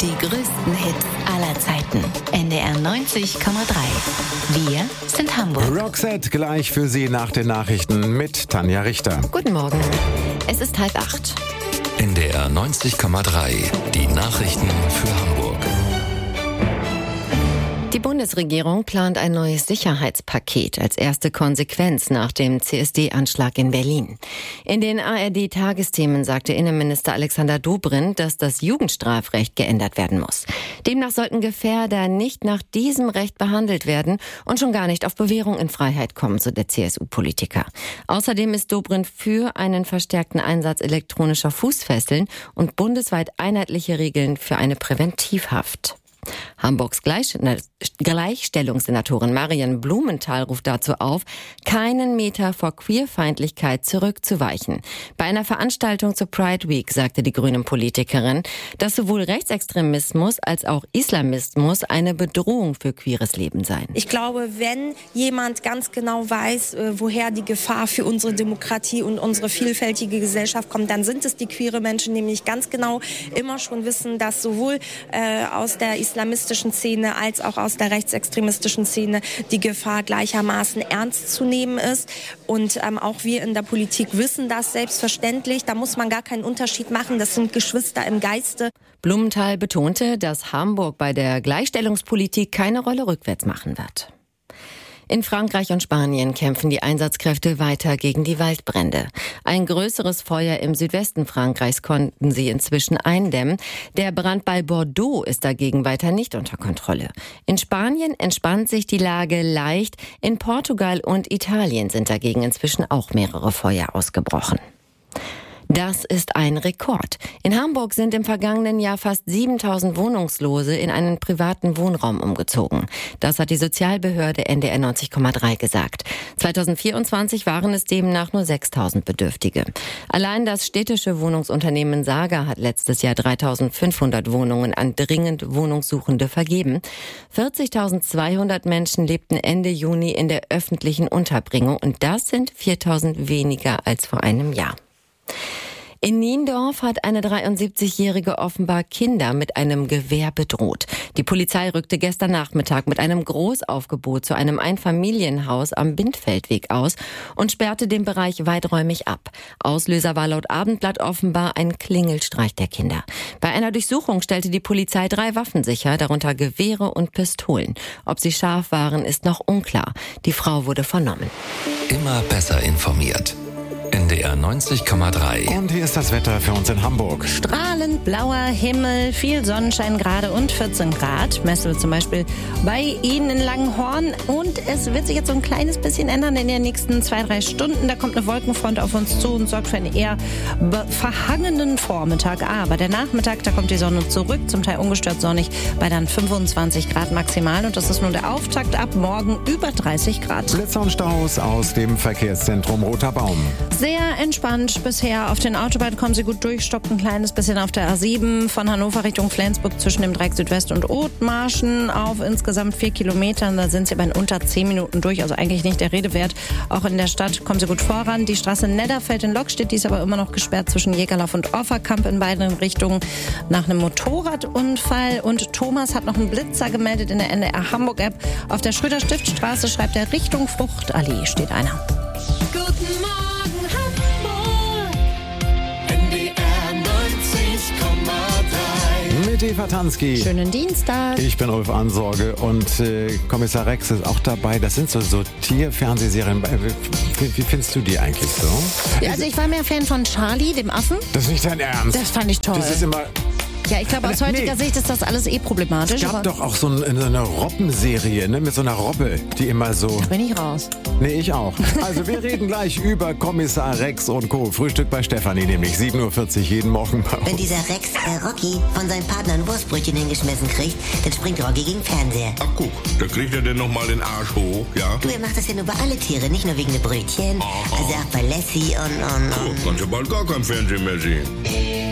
Die größten Hits aller Zeiten. NDR 90,3. Wir sind Hamburg. Roxette gleich für Sie nach den Nachrichten mit Tanja Richter. Guten Morgen. Es ist 7:30. NDR 90,3. Die Nachrichten für Hamburg. Die Bundesregierung plant ein neues Sicherheitspaket als erste Konsequenz nach dem CSD-Anschlag in Berlin. In den ARD-Tagesthemen sagte Innenminister Alexander Dobrindt, dass das Jugendstrafrecht geändert werden muss. Demnach sollten Gefährder nicht nach diesem Recht behandelt werden und schon gar nicht auf Bewährung in Freiheit kommen, so der CSU-Politiker. Außerdem ist Dobrindt für einen verstärkten Einsatz elektronischer Fußfesseln und bundesweit einheitliche Regeln für eine Präventivhaft. Hamburgs Gleichstellungssenatorin Marion Blumenthal ruft dazu auf, keinen Meter vor Queerfeindlichkeit zurückzuweichen. Bei einer Veranstaltung zur Pride Week sagte die grünen Politikerin, dass sowohl Rechtsextremismus als auch Islamismus eine Bedrohung für queeres Leben seien. Ich glaube, wenn jemand ganz genau weiß, woher die Gefahr für unsere Demokratie und unsere vielfältige Gesellschaft kommt, dann sind es die queere Menschen, die nämlich ganz genau immer schon wissen, dass sowohl aus der islamistischen Szene als auch aus der rechtsextremistischen Szene die Gefahr gleichermaßen ernst zu nehmen ist. Und auch wir in der Politik wissen das selbstverständlich. Da muss man gar keinen Unterschied machen. Das sind Geschwister im Geiste. Blumenthal betonte, dass Hamburg bei der Gleichstellungspolitik keine Rolle rückwärts machen wird. In Frankreich und Spanien kämpfen die Einsatzkräfte weiter gegen die Waldbrände. Ein größeres Feuer im Südwesten Frankreichs konnten sie inzwischen eindämmen. Der Brand bei Bordeaux ist dagegen weiter nicht unter Kontrolle. In Spanien entspannt sich die Lage leicht. In Portugal und Italien sind dagegen inzwischen auch mehrere Feuer ausgebrochen. Das ist ein Rekord. In Hamburg sind im vergangenen Jahr fast 7.000 Wohnungslose in einen privaten Wohnraum umgezogen. Das hat die Sozialbehörde NDR 90,3 gesagt. 2024 waren es demnach nur 6.000 Bedürftige. Allein das städtische Wohnungsunternehmen Saga hat letztes Jahr 3.500 Wohnungen an dringend Wohnungssuchende vergeben. 40.200 Menschen lebten Ende Juni in der öffentlichen Unterbringung und das sind 4.000 weniger als vor einem Jahr. In Niendorf hat eine 73-Jährige offenbar Kinder mit einem Gewehr bedroht. Die Polizei rückte gestern Nachmittag mit einem Großaufgebot zu einem Einfamilienhaus am Bindfeldweg aus und sperrte den Bereich weiträumig ab. Auslöser war laut Abendblatt offenbar ein Klingelstreich der Kinder. Bei einer Durchsuchung stellte die Polizei 3 Waffen sicher, darunter Gewehre und Pistolen. Ob sie scharf waren, ist noch unklar. Die Frau wurde vernommen. Immer besser informiert. NDR 90,3. Und hier ist das Wetter für uns in Hamburg. Strahlend blauer Himmel, viel Sonnenschein gerade und 14 Grad. Messe zum Beispiel bei Ihnen in Langenhorn. Und es wird sich jetzt so ein kleines bisschen ändern in den nächsten 2-3 Stunden. Da kommt eine Wolkenfront auf uns zu und sorgt für einen eher verhangenen Vormittag. Aber der Nachmittag, da kommt die Sonne zurück, zum Teil ungestört sonnig, bei dann 25 Grad maximal. Und das ist nun der Auftakt ab morgen über 30 Grad. Blitzer und Staus aus dem Verkehrszentrum Roter Baum. Sehr entspannt bisher. Auf den Autobahnen kommen Sie gut durch, stoppt ein kleines bisschen auf der A7 von Hannover Richtung Flensburg zwischen dem Dreieck Südwest und Othmarschen auf insgesamt 4 Kilometern. Da sind Sie aber in unter 10 Minuten durch, also eigentlich nicht der Rede wert. Auch in der Stadt kommen Sie gut voran. Die Straße Nedderfeld in Lokstedt, die ist aber immer noch gesperrt zwischen Jägerlauf und Offerkamp in beiden Richtungen nach einem Motorradunfall. Und Thomas hat noch einen Blitzer gemeldet in der NDR Hamburg-App. Auf der Schröder-Stiftstraße schreibt er Richtung Fruchtallee steht einer. Guten Morgen. Mit Eva Tansky. Schönen Dienstag. Ich bin Ulf Ansorge und Kommissar Rex ist auch dabei. Das sind so Tierfernsehserien. Wie findest du die eigentlich so? Ja, also ich war mehr Fan von Charlie, dem Affen. Das ist nicht dein Ernst. Das fand ich toll. Das ist immer... Ja, ich glaube, aus heutiger Sicht ist das alles problematisch. Es gab doch auch so eine Robbenserie, ne, mit so einer Robbe, die immer so... Da bin ich raus. Nee, ich auch. Also wir reden gleich über Kommissar Rex und Co. Frühstück bei Stefanie, nämlich 7.40 Uhr jeden Morgen bei uns. Wenn dieser Rex Rocky von seinem Partner ein Wurstbrötchen hingeschmissen kriegt, dann springt Rocky gegen den Fernseher. Ach guck, da kriegt er denn nochmal den Arsch hoch, ja? Du, er macht das ja nur bei alle Tiere, nicht nur wegen der Brötchen. Also auch bei Lassie und... Kannst du bald gar kein Fernsehen mehr sehen.